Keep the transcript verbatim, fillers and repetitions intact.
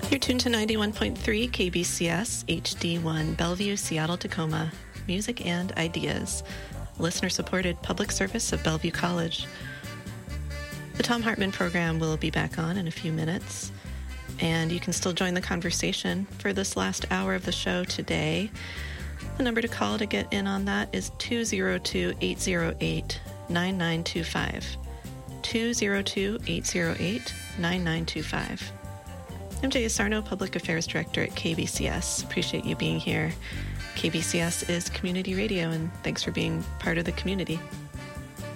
You're tuned to ninety-one point three K B C S H D one, Bellevue, Seattle, Tacoma. Music and ideas. Listener-supported public service of Bellevue College. The Thom Hartmann program will be back on in a few minutes, and you can still join the conversation for this last hour of the show today. The number to call to get in on that is two oh two, eight oh eight, nine nine two five. two oh two, eight oh eight, nine nine two five. I'm Jaya Sarno, Public Affairs Director at K B C S. Appreciate you being here. K B C S is community radio, and thanks for being part of the community.